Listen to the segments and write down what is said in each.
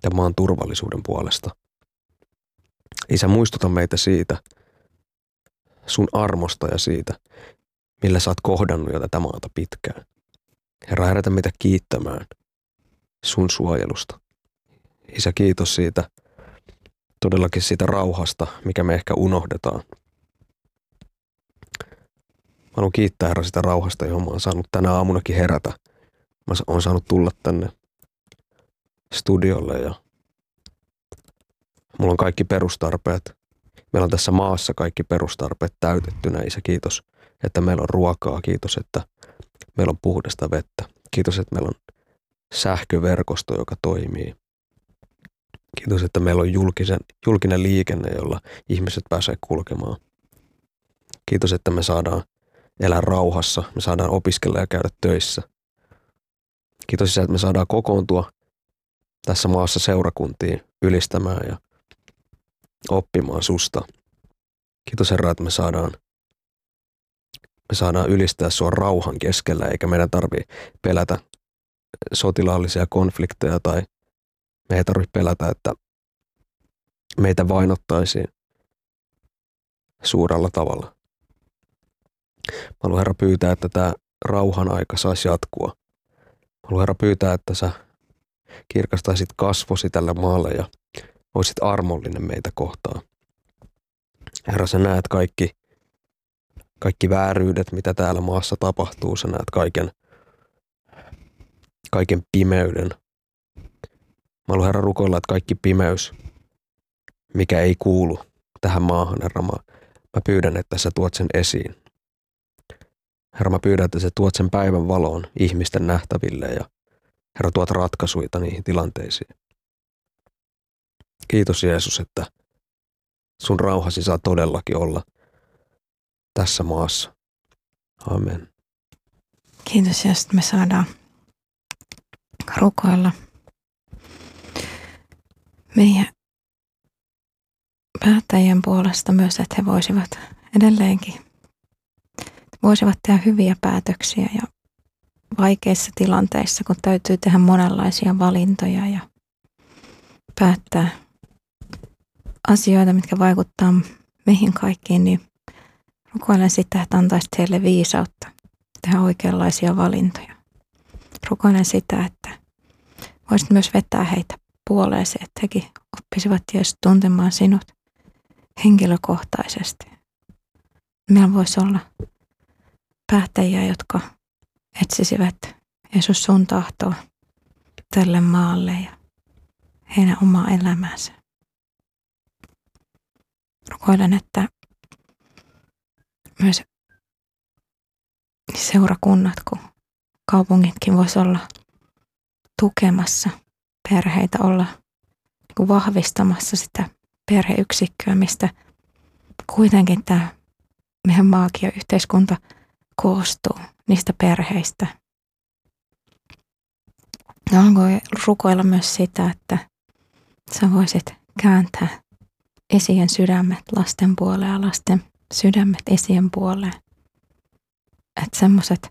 ja maan turvallisuuden puolesta. Isä, muistuta meitä siitä, sun armosta ja siitä, millä sä oot kohdannut jo tätä maata pitkään. Herra, herätä meitä kiittämään sun suojelusta. Isä, kiitos siitä, todellakin siitä rauhasta, mikä me ehkä unohdetaan. Mä haluan kiittää, Herra, sitä rauhasta, johon mä oon saanut tänä aamunakin herätä. Mä oon saanut tulla tänne studiolle ja mulla on kaikki perustarpeet. Meillä on tässä maassa kaikki perustarpeet täytettynä. Isä, kiitos, että meillä on ruokaa. Kiitos, että meillä on puhdasta vettä. Kiitos, että meillä on sähköverkosto, joka toimii. Kiitos, että meillä on julkinen liikenne, jolla ihmiset pääsee kulkemaan. Kiitos, että me saadaan elää rauhassa. Me saadaan opiskella ja käydä töissä. Kiitos, että me saadaan kokoontua tässä maassa seurakuntiin ylistämään ja oppimaan susta. Kiitos, Herra, että me saadaan ylistää sua rauhan keskellä, eikä meidän tarvitse pelätä sotilaallisia konflikteja tai me ei tarvitse pelätä, että meitä vainottaisiin suurella tavalla. Mä haluan, Herra, pyytää, että tämä rauhan aika saisi jatkua. Mä haluan, Herra, pyytää, että sä kirkastaisit kasvosi tälle maalle ja olisit armollinen meitä kohtaan. Herra, sä näet kaikki vääryydet, mitä täällä maassa tapahtuu. Sä näet kaiken pimeyden. Mä haluan, Herra, rukoilla, että kaikki pimeys, mikä ei kuulu tähän maahan, Herra, mä pyydän, että sä tuot sen esiin. Herra, mä pyydän, että sä tuot sen päivän valoon ihmisten nähtäville ja Herra, tuot ratkaisuja niihin tilanteisiin. Kiitos, Jeesus, että sun rauhasi saa todellakin olla tässä maassa. Amen. Kiitos, Jeesus, että me saadaan rukoilla meidän päättäjien puolesta myös, että he voisivat edelleenkin tehdä hyviä päätöksiä ja vaikeissa tilanteissa, kun täytyy tehdä monenlaisia valintoja ja päättää asioita, mitkä vaikuttaa meihin kaikkiin, niin rukoilen sitä, että antaisit heille viisautta tehdä oikeanlaisia valintoja. Rukoilen sitä, että voisit myös vetää heitä puoleesi, että hekin oppisivat Jeesus tuntemaan sinut henkilökohtaisesti. Meillä voisi olla päättäjiä, jotka etsisivät Jeesus sun tahtoa tälle maalle ja heidän omaa elämäänsä. Rukoilen, että myös seurakunnat, kun kaupungitkin voisi olla tukemassa perheitä, olla vahvistamassa sitä perheyksikköä, mistä kuitenkin tämä meidän maakin ja yhteiskunta koostuu niistä perheistä. Ja alkoi rukoilla myös sitä, että sä voisit kääntää isien sydämet lasten puoleen ja lasten sydämet isien puoleen. Että semmoiset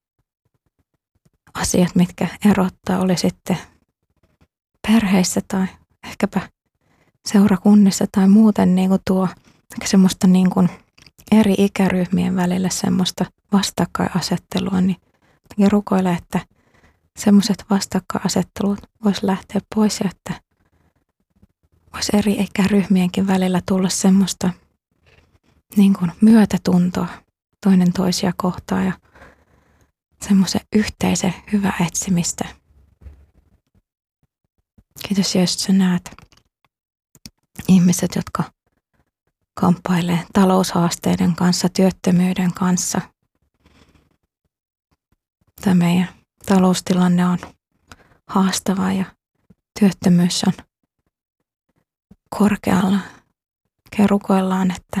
asiat, mitkä erottaa, oli sitten perheissä tai ehkäpä seurakunnissa tai muuten niin kuin tuo semmoista niin kuin eri ikäryhmien välillä semmoista vastakkainasettelua, niin rukoile, että semmoiset vastakkainasettelut vois lähteä pois ja että voisi eri ikäryhmienkin välillä tulla semmoista niin kuin myötätuntoa toinen toisia kohtaan ja semmoisen yhteisen hyvä etsimistä. Kiitos Jeesus, sä näet ihmiset, jotka kamppailee taloushaasteiden kanssa, työttömyyden kanssa. Tämä meidän taloustilanne on haastava ja työttömyys on korkealla. Rukoillaan, että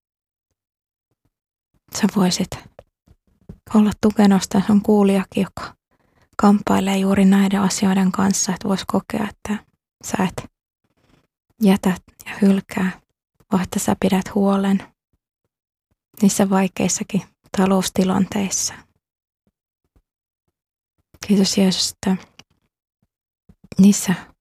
sä voisit olla tukena, sitä on kuulijakin, joka kamppailee juuri näiden asioiden kanssa, että voisi kokea, että sä et jätä ja hylkää, vaan että sä pidät huolen niissä vaikeissakin taloustilanteissa. Kiitos Jeesus, että niissä